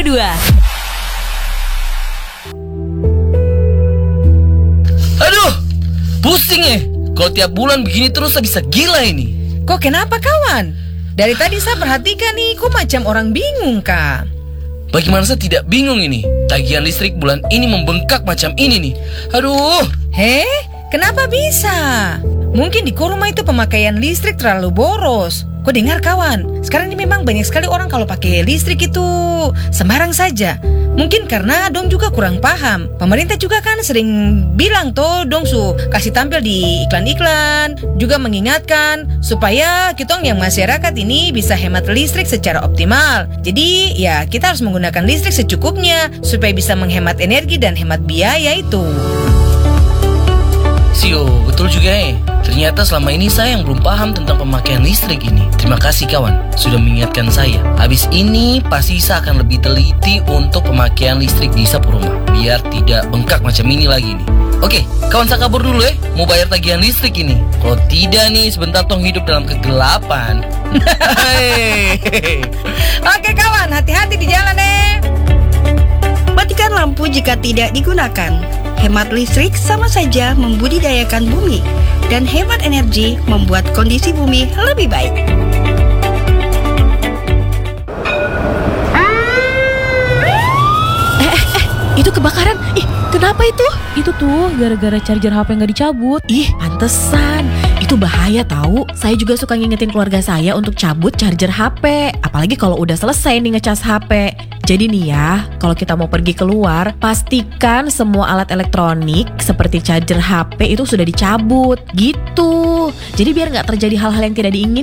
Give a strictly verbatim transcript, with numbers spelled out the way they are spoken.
dua. Aduh, pusing ya. Kalau tiap bulan begini terus saya bisa gila ini. Kok kenapa kawan? Dari tadi saya perhatikan nih, kok macam orang bingung kak. Bagaimana saya tidak bingung ini? Tagihan listrik bulan ini membengkak macam ini nih. Aduh. Heh, kenapa bisa? Mungkin di kau rumah itu pemakaian listrik terlalu boros. Kau dengar kawan, sekarang ini memang banyak sekali orang kalau pakai listrik itu sembarang saja. Mungkin karena dong juga kurang paham. Pemerintah juga kan sering bilang toh dong su kasih tampil di iklan-iklan, juga mengingatkan supaya kita yang masyarakat ini bisa hemat listrik secara optimal. Jadi ya kita harus menggunakan listrik secukupnya supaya bisa menghemat energi dan hemat biaya itu. Sio, betul juga eh. Ternyata selama ini saya yang belum paham tentang pemakaian listrik ini. Terima kasih kawan, sudah mengingatkan saya. Habis ini pasti saya akan lebih teliti untuk pemakaian listrik di sapu rumah, biar tidak bengkak macam ini lagi nih. Oke, kawan saya kabur dulu ya. Mau bayar tagihan listrik ini. Kalau tidak nih, sebentar tong hidup dalam kegelapan. Oke kawan, hati-hati di jalan deh. Matikan lampu jika tidak digunakan. Hemat listrik sama saja membudidayakan bumi, dan hemat energi membuat kondisi bumi lebih baik. Eh, eh, eh, itu kebakaran. Ih, kenapa itu? Itu tuh gara-gara charger H P nggak dicabut. Ih, pantesan. Itu bahaya tahu. Saya juga suka ngingetin keluarga saya untuk cabut charger H P. Apalagi kalau udah selesai nih ngecas H P. Jadi nih ya, kalau kita mau pergi keluar, pastikan semua alat elektronik seperti charger H P itu sudah dicabut. Gitu. Jadi biar nggak terjadi hal-hal yang tidak diinginkan.